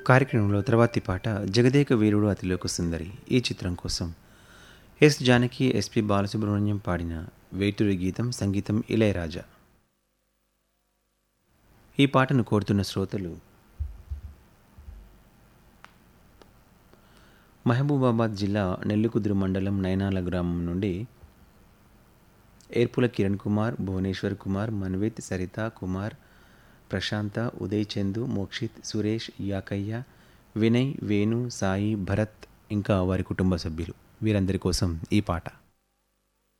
కార్యక్రమంలో తర్వాతి పాట జగదేక వీరుడు అతిలోక సుందరి ఈ చిత్రం కోసం ఎస్ జానకి ఎస్పి బాలసుబ్రహ్మణ్యం పాడిన వేటూరి గీతం సంగీతం ఇళయరాజా. ఈ పాటను కోరుతున్న శ్రోతలు మహబూబాబాద్ జిల్లా నెల్లికుదురు మండలం నైనాల గ్రామం నుండి ఏర్పుల కిరణ్ కుమార్, భువనేశ్వర్ కుమార్, మన్విత్, సరిత కుమార్, ప్రశాంత, ఉదయ్ చందు, మోక్షిత్, సురేష్, యాకయ్య, వినయ్, వేణు, సాయి, భరత్ ఇంకా వారి కుటుంబ సభ్యులు వీరందరి కోసం ఈ పాట.